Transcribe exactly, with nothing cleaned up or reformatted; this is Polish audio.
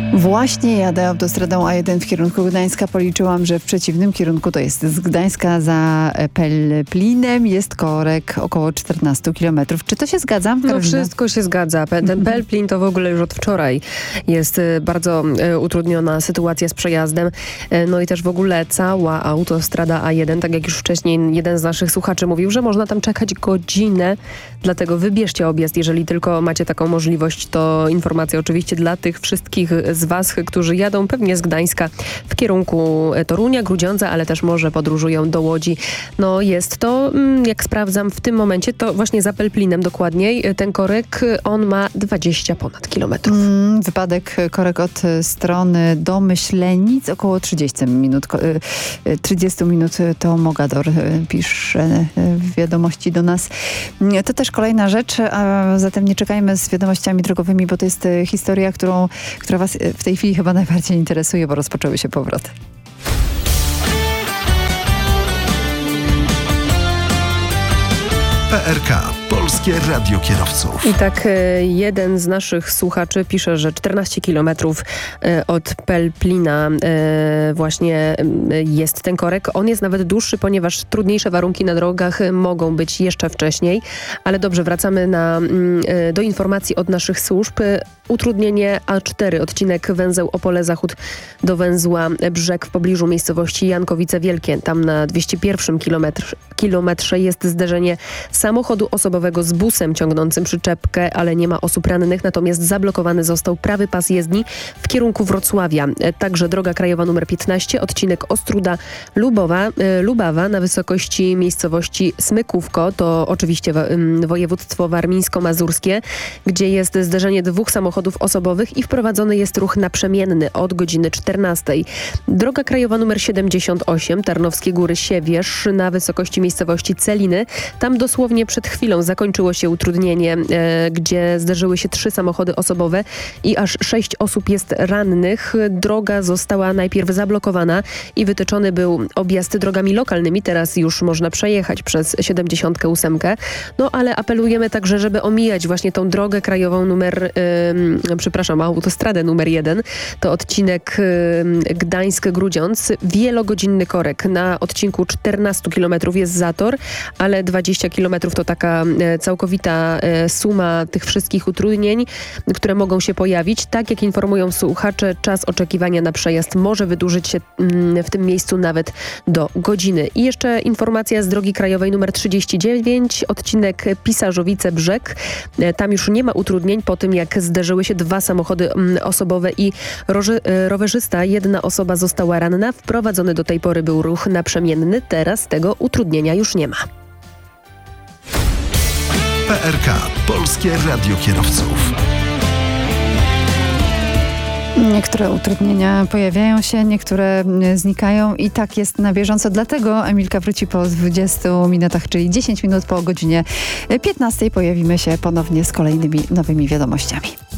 Właśnie jadę autostradą A jeden w kierunku Gdańska. Policzyłam, że w przeciwnym kierunku, to jest z Gdańska za Pelplinem, jest korek około czternaście kilometrów. Czy to się zgadza? No wszystko się zgadza. Ten Pelplin to w ogóle już od wczoraj jest bardzo utrudniona sytuacja z przejazdem. No i też w ogóle cała autostrada A jeden, tak jak już wcześniej jeden z naszych słuchaczy mówił, że można tam czekać godzinę. Dlatego wybierzcie objazd, jeżeli tylko macie taką możliwość. To informacja oczywiście dla tych wszystkich z Was, którzy jadą pewnie z Gdańska w kierunku Torunia, Grudziądza, ale też może podróżują do Łodzi. No jest to, jak sprawdzam w tym momencie, to właśnie za Pelplinem dokładniej, ten korek, on ma dwadzieścia ponad kilometrów. Mm, wypadek, korek od strony do Myślenic, około trzydzieści minut. trzydzieści minut to Mogador, pisze w wiadomości do nas. To też kolejna rzecz, a zatem nie czekajmy z wiadomościami drogowymi, bo to jest historia, którą, która Was w tej chwili chyba najbardziej interesuje, bo rozpoczęły się powroty. P R K. Polskie Radio Kierowców. I tak jeden z naszych słuchaczy pisze, że czternaście kilometrów od Pelplina właśnie jest ten korek. On jest nawet dłuższy, ponieważ trudniejsze warunki na drogach mogą być jeszcze wcześniej. Ale dobrze, wracamy na, do informacji od naszych służb. Utrudnienie A cztery, odcinek węzeł Opole Zachód do węzła Brzeg w pobliżu miejscowości Jankowice Wielkie. Tam na dwieście pierwszym kilometrze, kilometrze jest zderzenie samochodu osobowego z busem ciągnącym przyczepkę, ale nie ma osób rannych, natomiast zablokowany został prawy pas jezdni w kierunku Wrocławia. Także droga krajowa numer piętnaście, odcinek Ostróda-Lubowa, Lubawa na wysokości miejscowości Smykówko, to oczywiście województwo warmińsko-mazurskie, gdzie jest zderzenie dwóch samochodów osobowych i wprowadzony jest ruch naprzemienny od godziny czternastej. Droga krajowa numer siedemdziesiąt osiem, Tarnowskie Góry Siewierz na wysokości miejscowości Celiny. Tam dosłownie przed chwilą zakończyło się utrudnienie, e, gdzie zderzyły się trzy samochody osobowe i aż sześć osób jest rannych. Droga została najpierw zablokowana i wytyczony był objazd drogami lokalnymi. Teraz już można przejechać przez siedemdziesiąt osiem. No ale apelujemy także, żeby omijać właśnie tą drogę krajową numer, e, przepraszam, autostradę numer jeden. To odcinek e, Gdańsk-Grudziądz. Wielogodzinny korek. Na odcinku czternaście kilometrów jest zator, ale dwadzieścia kilometrów to taka e, całkowita e, suma tych wszystkich utrudnień, które mogą się pojawić. Tak jak informują słuchacze, czas oczekiwania na przejazd może wydłużyć się mm, w tym miejscu nawet do godziny. I jeszcze informacja z drogi krajowej numer trzydzieści dziewięć, odcinek Pisarzowice-Brzeg. E, tam już nie ma utrudnień po tym, jak zderzyły się dwa samochody mm, osobowe i roży, e, rowerzysta. Jedna osoba została ranna. Wprowadzony do tej pory był ruch naprzemienny. Teraz tego utrudnienia już nie ma. P R K. Polskie Radio Kierowców. Niektóre utrudnienia pojawiają się, niektóre znikają i tak jest na bieżąco. Dlatego Emilka wróci po dwudziestu minutach, czyli dziesięć minut po godzinie piętnastej. Pojawimy się ponownie z kolejnymi nowymi wiadomościami.